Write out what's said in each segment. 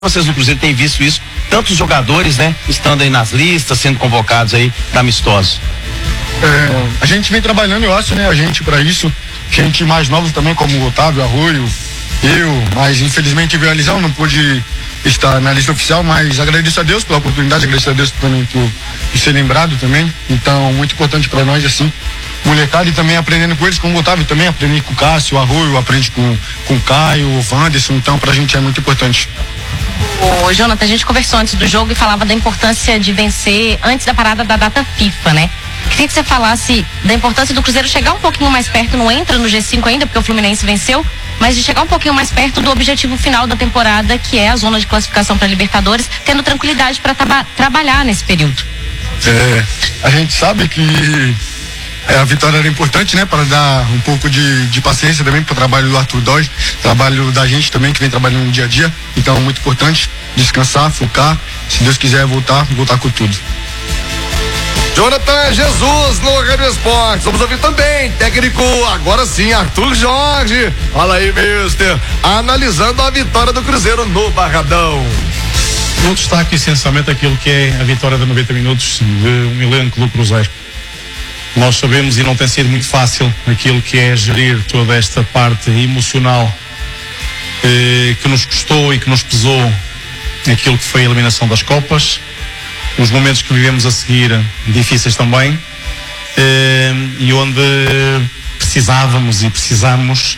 vocês no Cruzeiro têm visto isso, tantos jogadores, né, estando aí nas listas, sendo convocados aí para amistosos? A gente vem trabalhando, eu acho, né, a gente para isso, gente mais nova também, como o Otávio, Arroio, eu, mas infelizmente veio a lesão, não pude estar na lista oficial, mas agradeço a Deus pela oportunidade, agradeço a Deus também por ser lembrado também, então muito importante para nós, assim, molecada, e também aprendendo com eles, como o Otávio também, aprendi com o Cássio, o Arroio, aprende com o Caio, o Wanderson, então pra gente é muito importante. Ô, Jonathan, a gente conversou antes do jogo e falava da importância de vencer antes da parada da data FIFA, né? Queria que você falasse da importância do Cruzeiro chegar um pouquinho mais perto, não entra no G5 ainda, porque o Fluminense venceu, mas de chegar um pouquinho mais perto do objetivo final da temporada, que é a zona de classificação para Libertadores, tendo tranquilidade para trabalhar nesse período. A gente sabe que a vitória era importante, né? Para dar um pouco de paciência também para o trabalho do Arthur Dodge, trabalho da gente também, que vem trabalhando no dia a dia. Então, muito importante descansar, focar. Se Deus quiser voltar com tudo. Jonathan Jesus no Rádio Esportes. Vamos ouvir também, técnico, agora sim, Arthur Jorge. Fala aí, mister. Analisando a vitória do Cruzeiro no Barradão. Eu destaco essencialmente aquilo que é a vitória de 90 minutos de um elenco do Cruzeiro. Nós sabemos, e não tem sido muito fácil, aquilo que é gerir toda esta parte emocional que nos custou e que nos pesou aquilo que foi a eliminação das Copas, os momentos que vivemos a seguir difíceis também, e onde precisávamos e precisamos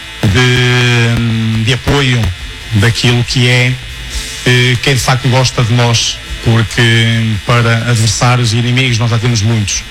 de apoio daquilo que é quem de facto gosta de nós, porque para adversários e inimigos nós já temos muitos.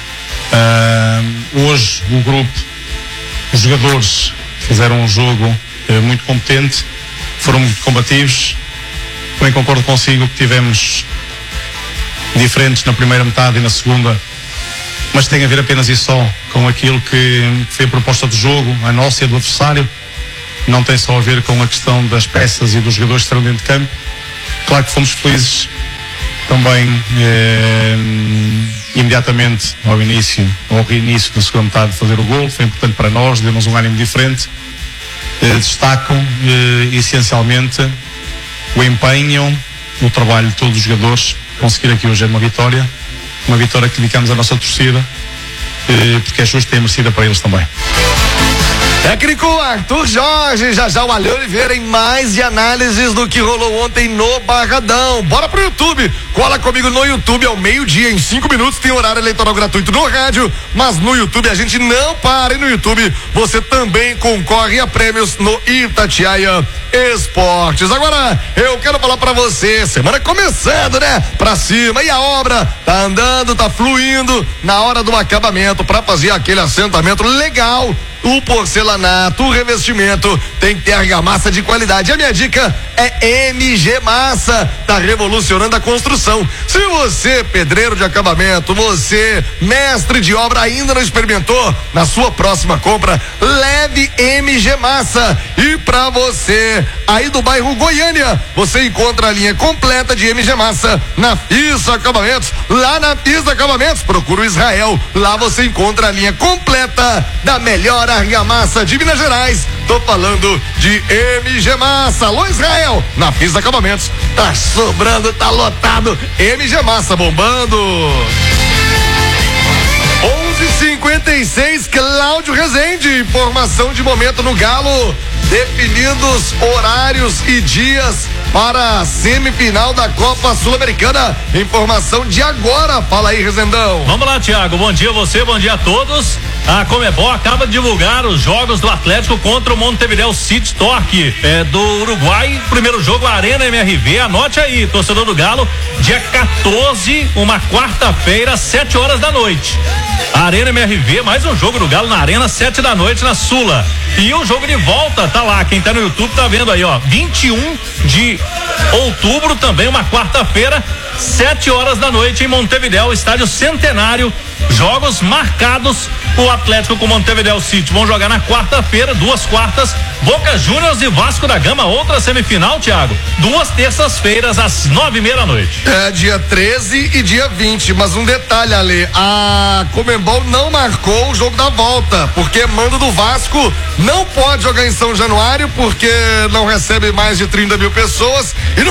Hoje o grupo, os jogadores fizeram um jogo muito competente, foram muito combativos. Também concordo consigo que tivemos diferentes na primeira metade e na segunda, mas tem a ver apenas e só com aquilo que foi a proposta do jogo, a nossa e a do adversário. Não tem só a ver com a questão das peças e dos jogadores que estarão dentro de campo. Claro que fomos felizes também imediatamente ao reinício da segunda metade de fazer o gol. Foi importante para nós, deu-nos um ânimo diferente. Destaco essencialmente o empenho, o trabalho de todos os jogadores. Conseguir aqui hoje é uma vitória que dedicamos à nossa torcida, porque é justo ter merecida para eles também. Técnico Arthur Jorge, já o Ale Oliveira em mais de análises do que rolou ontem no Barradão. Bora pro YouTube, cola comigo no YouTube ao meio-dia, em 5 minutos tem horário eleitoral gratuito no rádio, mas no YouTube a gente não para, e no YouTube você também concorre a prêmios no Itatiaia Esportes. Agora eu quero falar pra você, semana começando, né? Pra cima, e a obra tá andando, tá fluindo na hora do acabamento pra fazer aquele assentamento legal. O porcelanato, o revestimento tem que ter argamassa de qualidade. A minha dica é MG Massa, tá revolucionando a construção. Se você, pedreiro de acabamento, você, mestre de obra, ainda não experimentou, na sua próxima compra, leve MG Massa. E pra você aí do bairro Goiânia, você encontra a linha completa de MG Massa na Pisa Acabamentos. Lá na Pisa Acabamentos, procura o Israel, lá você encontra a linha completa da melhor argamassa de Minas Gerais. Tô falando de MG Massa. Alô, Israel, na Pisa Acabamentos. Tá sobrando, tá lotado. MG Massa bombando. 11:56, Cláudio Rezende. Informação de momento no Galo, definidos horários e dias para a semifinal da Copa Sul-Americana. Informação de agora. Fala aí, Rezendão. Vamos lá, Thiago. Bom dia a você, bom dia a todos. A Conmebol acaba de divulgar os jogos do Atlético contra o Montevideo City Torque do Uruguai. Primeiro jogo, Arena MRV. Anote aí, torcedor do Galo, dia 14, uma quarta-feira, 7 horas da noite. Arena MRV, mais um jogo do Galo na Arena, 7 da noite na Sula. E o jogo de volta tá lá, quem tá no YouTube tá vendo aí, ó, 21 de outubro, também uma quarta-feira, 7 horas da noite em Montevideo, estádio Centenário. Jogos marcados, o Atlético com o Montevideo City vão jogar na quarta-feira, 2 quartas, Boca Juniors e Vasco da Gama, outra semifinal, Thiago. 2 terças-feiras às 9:30 da noite. É, dia 13 e dia 20. Mas um detalhe, Ale, a Conmebol não marcou o jogo da volta, porque mando do Vasco não pode jogar em São Januário, porque não recebe mais de 30 mil pessoas. E no